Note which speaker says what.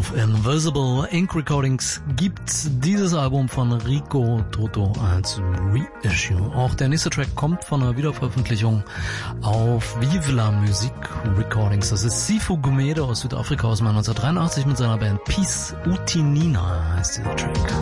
Speaker 1: Auf Invisible Ink Recordings gibt's dieses Album von Rico Toto als Reissue. Auch der nächste Track kommt von einer Wiederveröffentlichung auf Vive la Musique Recordings. Das ist Sifu Gumede aus Südafrika aus dem Jahr 1983 mit seiner Band Peace Utinina heißt dieser Track.